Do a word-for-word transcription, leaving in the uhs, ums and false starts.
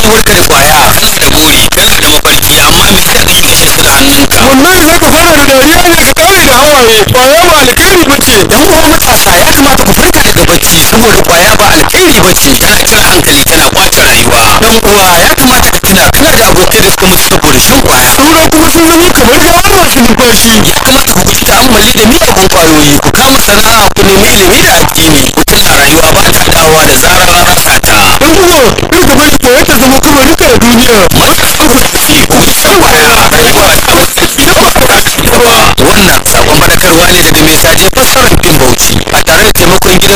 rayuwarka da kwaya kana da buri kana da mafarki amma me yasa kake kashe su da hannunka wallahi zaka fara da dariya ne ka kare da hawaye kwaya ba alkhairi bace yan uwa matasa ya kamata ku farka daga bacci saboda kwaya ba alkhairi bace tana cire hankali tana kwace rayuwa dan uwa ya kamata ka tuna kana da abokai da suka mutu saboda shan kwaya saura kuma sun zama kamar gawa masu numfashi ya kamata ku guji ta'ammali da miyagun kwayoyi ku kama sana'a ku nemi ilimi da addini ku tuna rayuwa ba ta dawowa da zarar an rasa ta dan uwa kar ka bari kwaya ta zama kuma duka a duniya matasan ku da kuke ku guji shan kwaya rayuwa wannan sakon faɗakarwa ne daga mai saje fassarar fim bauchi a tare da taimakon gidan